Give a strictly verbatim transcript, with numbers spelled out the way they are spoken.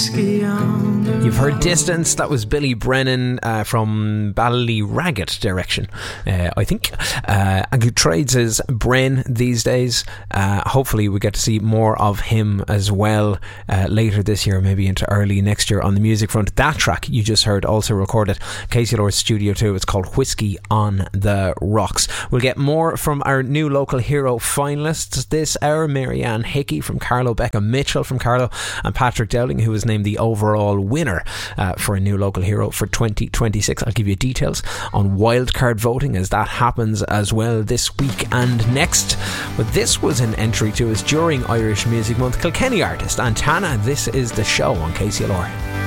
You've heard Distance. That was Billy Brennan uh, from Ballyraggett direction, uh, I think. Uh, and who trades his brain these days. Uh, hopefully we get to see more of him as well uh, later this year, maybe into early next year on the music front. That track you just heard also recorded K C L R's Studio two. It's called Whiskey on the Rocks. We'll get more from our new local hero finalists this hour. Marianne Hickey from Carlow, Becca Mitchell from Carlow, and Patrick Dowling, who was named the overall winner uh, for a new local hero for twenty twenty-six. I'll give you details on wildcard voting as that happens as well this week and next. But this was an entry to us during Irish Music Month. Kilkenny artist Antana. This is the show on K C L R.